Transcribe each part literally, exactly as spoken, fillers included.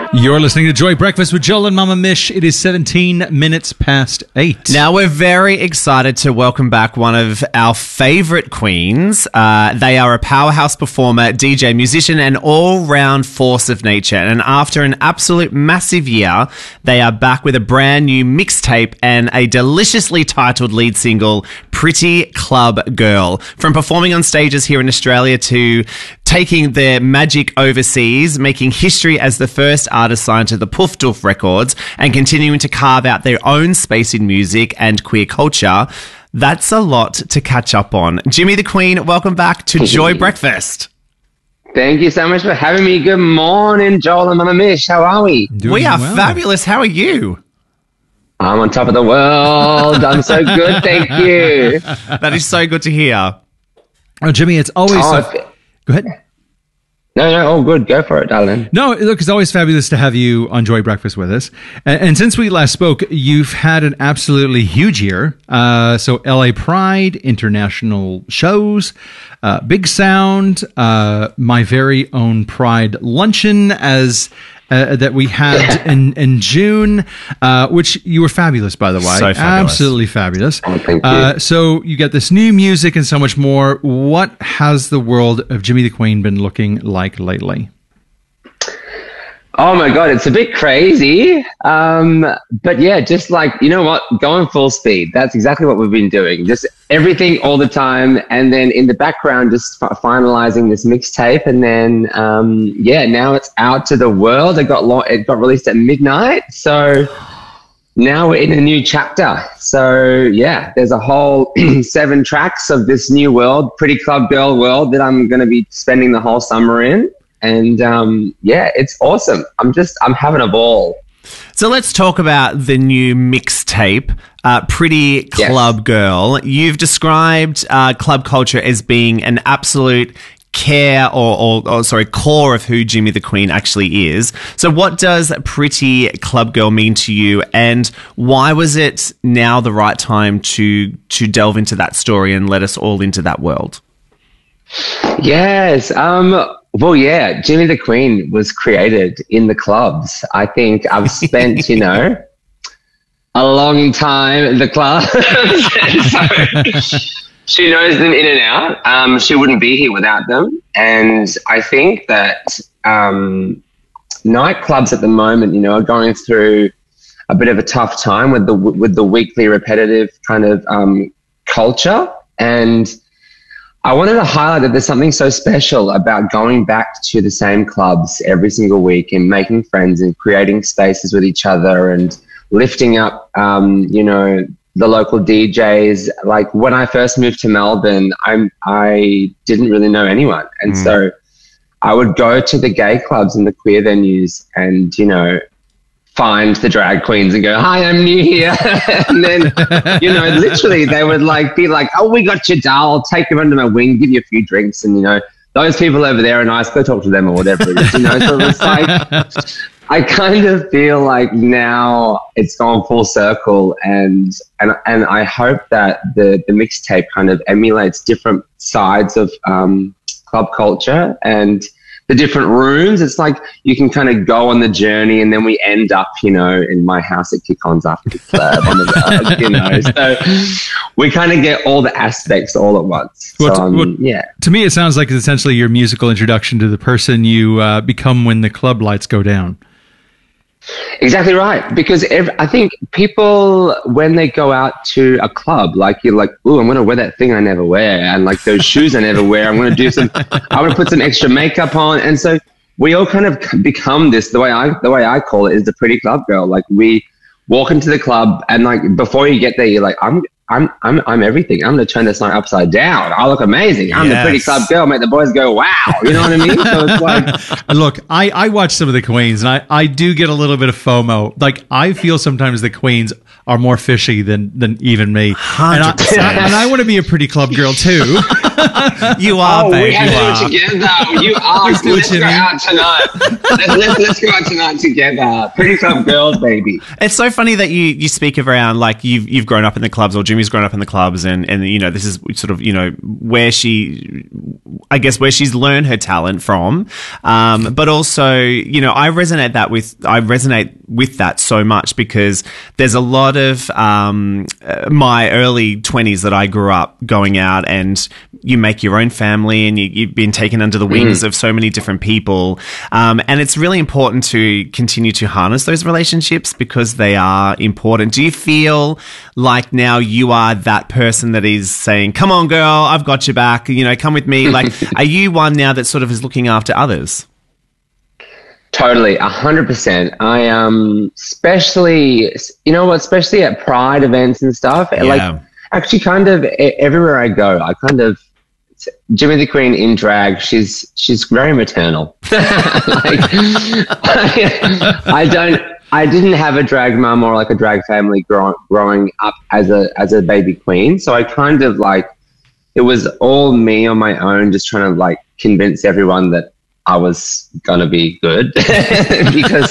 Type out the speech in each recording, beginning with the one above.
You're listening to Joy Breakfast with Joel and Mama Mish. It is seventeen minutes past eight. Now, we're very excited to welcome back one of our favourite queens. Uh, they are a powerhouse performer, D J, musician, and all-round force of nature. And after an absolute massive year, they are back with a brand new mixtape and a deliciously titled lead single, Pretty Club Girl. From performing on stages here in Australia to taking their magic overseas, making history as the first artist signed to the Poof Doof Records, and continuing to carve out their own space in music and queer culture. That's a lot to catch up on. Jimmy the Queen, welcome back to Joy Breakfast. Thank you so much for having me. Good morning, Joel and Mama Mish. How are we? Doing we are well. fabulous. How are you? I'm on top of the world. I'm so good, thank you. That is so good to hear. Oh, Jimmy, it's always... Oh, so- if- Go ahead. No, no, all good. Go for it, darling. No, look, it's always fabulous to have you on Joy Breakfast with us. And, and since we last spoke, you've had an absolutely huge year. Uh, so L A Pride, international shows, uh, Big Sound, uh, my very own Pride luncheon as... Uh, that we had in, in June, uh, which you were fabulous, by the way. So fabulous. Absolutely fabulous. Oh, thank you. Uh, so you get this new music and so much more. What has the world of Jimmy the Queen been looking like lately? Oh my God, it's a bit crazy. Um, but yeah, just like, you know what, going full speed. That's exactly what we've been doing. Just everything all the time. And then in the background, just f- finalizing this mixtape. And then, um, yeah, now it's out to the world. It got lo- it got released at midnight. So now we're in a new chapter. So yeah, there's a whole seven tracks of this new world, Pretty Club Girl world that I'm going to be spending the whole summer in. And um, yeah, it's awesome. I'm just, I'm having a ball. So let's talk about the new mixtape, uh, Pretty Club Yes. Girl. You've described uh, club culture as being an absolute care or, or, or, sorry, core of who Jimmy the Queen actually is. So what does Pretty Club Girl mean to you, and why was it now the right time to to delve into that story and let us all into that world? Yes. Um, well, yeah, Jimmy the Queen was created in the clubs. I think I've spent, you know, a long time in the clubs. So she knows them in and out. Um, she wouldn't be here without them. And I think that um, nightclubs at the moment, you know, are going through a bit of a tough time with the with the weekly repetitive kind of um, culture. And I wanted to highlight that there's something so special about going back to the same clubs every single week and making friends and creating spaces with each other and lifting up, um, you know, the local D Js. Like when I first moved to Melbourne, I I didn't really know anyone. And mm. so I would go to the gay clubs and the queer venues and, you know, find the drag queens and go, hi, I'm new here. And then, you know, literally they would like be like, oh, we got your doll. I'll take you under my wing, give you a few drinks. And, you know, those people over there are nice. Go talk to them or whatever it is, you know. So it's like, I kind of feel like now it's gone full circle, and and and I hope that the, the mixtape kind of emulates different sides of um, club culture and the different rooms. It's like you can kind of go on the journey, and then we end up, you know, in my house at Kick-Ons after the club, on the, you know. So we kind of get all the aspects all at once. Well, so, um, well, yeah. To me, it sounds like it's essentially your musical introduction to the person you uh, become when the club lights go down. Exactly right. Because every, I think people, when they go out to a club, like you're like, ooh, I'm going to wear that thing I never wear. And like those shoes I never wear. I'm going to do some, I'm going to put some extra makeup on. And so we all kind of become this, the way I, the way I call it is the pretty club girl. Like we walk into the club and like, before you get there, you're like, I'm, I'm, I'm, I'm everything. I'm going to turn this night upside down. I look amazing. I'm yes. the pretty club girl. Make the boys go, wow. You know what I mean? So it's like, look, I, I watch some of the queens, and I, I do get a little bit of FOMO. Like I feel sometimes the queens are more fishy than, than even me. one hundred percent. And I, and I want to be a pretty club girl too. You are, oh, babe. We have you to are. do it together. You are. Let's do it, let's go Jimmy. out tonight. let's, let's, let's go out tonight together. Pretty club girls, baby. It's so funny that you, you speak around like you've you've grown up in the clubs, or Jimmy Jimmy's grown up in the clubs, and, and you know, this is sort of, you know, where she, I guess, where she's learned her talent from. Um, but also, you know, I resonate that with, I resonate with that so much because there's a lot of um, uh, my early twenties that I grew up going out, and you make your own family, and you, you've been taken under the wings mm. of so many different people. Um, and it's really important to continue to harness those relationships because they are important. Do you feel like now you are that person that is saying, come on, girl, I've got your back, you know, come with me? Like, are you one now that sort of is looking after others? Totally, a hundred percent. I um, especially, you know what, especially at Pride events and stuff. Yeah. Like, actually, kind of everywhere I go, I kind of Jimmy the Queen in drag. She's she's very maternal. Like, I, I don't. I didn't have a drag mum or like a drag family grow, growing up as a as a baby queen. So I kind of like it was all me on my own, just trying to like convince everyone that I was gonna be good because,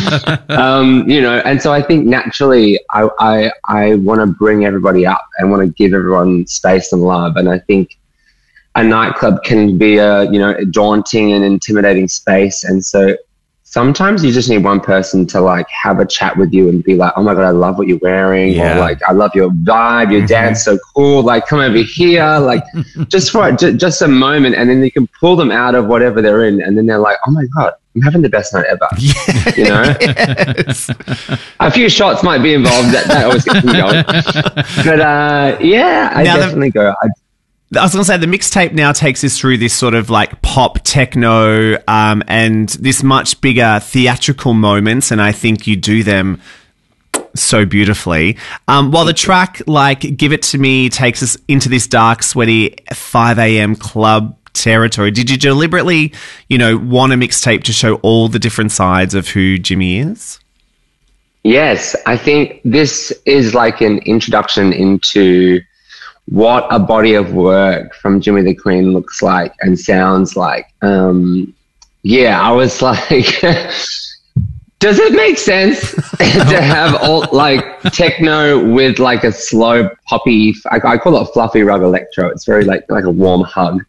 um, you know, and so I think naturally I, I, I want to bring everybody up and want to give everyone space and love. And I think a nightclub can be a, you know, a daunting and intimidating space. And so sometimes you just need one person to like have a chat with you and be like, oh my God, I love what you're wearing. Yeah. Or like, I love your vibe, your mm-hmm. dance so cool. Like, come over here. Like just for just, just a moment. And then you can pull them out of whatever they're in. And then they're like, oh my God, I'm having the best night ever. Yes. You know, yes. A few shots might be involved. That, that always gets me going. But uh, yeah, I now definitely the- go. I, I was going to say the mixtape now takes us through this sort of like pop techno um, and this much bigger theatrical moments, and I think you do them so beautifully. Um, while the track like Give It To Me takes us into this dark, sweaty five a.m. club territory, did you deliberately, you know, want a mixtape to show all the different sides of who Jimmy is? Yes, I think this is like an introduction into what a body of work from Jimmy the Queen looks like and sounds like. Um, yeah, I was like, does it make sense to have all like techno with like a slow poppy, I, I call it a fluffy rug electro. It's very like, like a warm hug.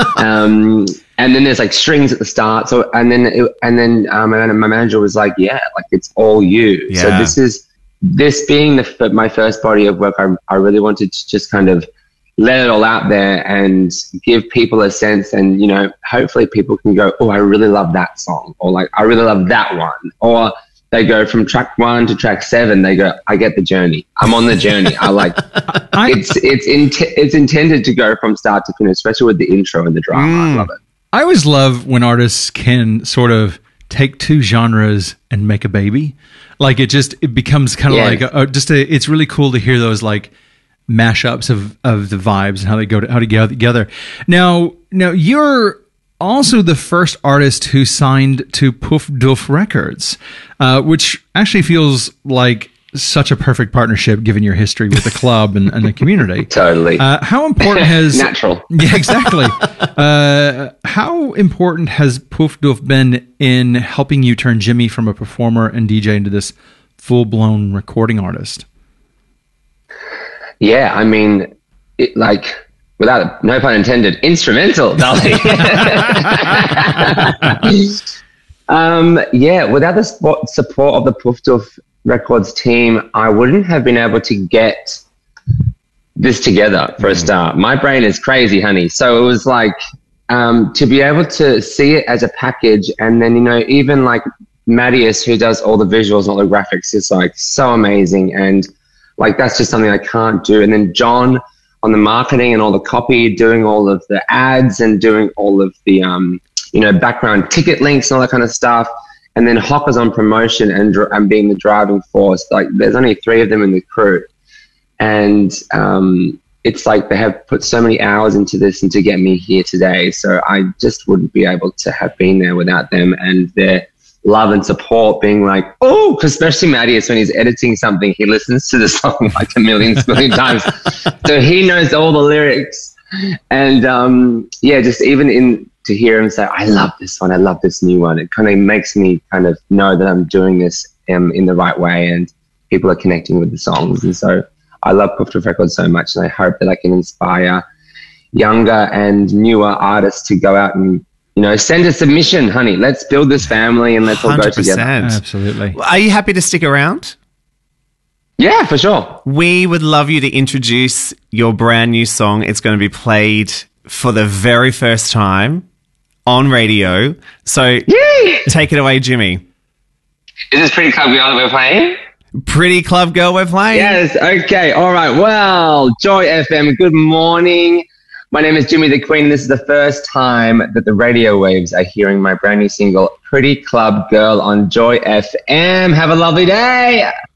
Um, and then there's like strings at the start. So, and then, it, and then um, my manager was like, yeah, like it's all you. Yeah. So this is, This being the, my first body of work, I, I really wanted to just kind of let it all out there and give people a sense, and, you know, hopefully people can go, oh, I really love that song, or like, I really love that one. Or they go from track one to track seven, they go, I get the journey. I'm on the journey. I like, I, it's, it's, in, it's intended to go from start to finish, especially with the intro and the drama. Mm, I love it. I always love when artists can sort of take two genres and make a baby. Like it just, it becomes kind of yeah. like a, a, just a, it's really cool to hear those like mashups of, of the vibes and how they go to, how to get together. Now, now you're also the first artist who signed to Poof Doof Records, uh, which actually feels like such a perfect partnership given your history with the club and, and the community. Totally. Uh, how important has natural? Yeah, exactly. uh, how important has Poof Doof been in helping you turn Jimmy from a performer and D J into this full blown recording artist? Yeah, I mean, it, like without no pun intended, instrumental, darling. um, yeah, without the support, support of the Poof Doof Records team, I wouldn't have been able to get this together for a start. My brain is crazy, honey. So it was like um, to be able to see it as a package, and then, you know, even like Mattias, who does all the visuals and all the graphics, is like so amazing, and like that's just something I can't do. And then John on the marketing and all the copy, doing all of the ads and doing all of the um, you know, background ticket links and all that kind of stuff. And then Hocker's on promotion and, and being the driving force. Like there's only three of them in the crew. And um, it's like they have put so many hours into this and to get me here today. So I just wouldn't be able to have been there without them and their love and support, being like, oh, because especially Mattias, when he's editing something, he listens to the song like a million, million times. So he knows all the lyrics. And um, yeah, just even in, to hear him say, I love this one, I love this new one, it kind of makes me kind of know that I'm doing this um, in the right way and people are connecting with the songs. And so I love Puff Truth Records so much, and I hope that I can inspire younger and newer artists to go out and, you know, send a submission, honey. Let's build this family and let's all go together. Absolutely. Are you happy to stick around? Yeah, for sure. We would love you to introduce your brand new song. It's going to be played for the very first time on radio. So Yay! Take it away, Jimmy. Is this Pretty Club Girl that we're playing? Pretty Club Girl we're playing? Yes, okay, all right. Well, Joy F M, good morning. My name is Jimmy the Queen, and this is the first time that the radio waves are hearing my brand new single, Pretty Club Girl, on Joy F M. Have a lovely day.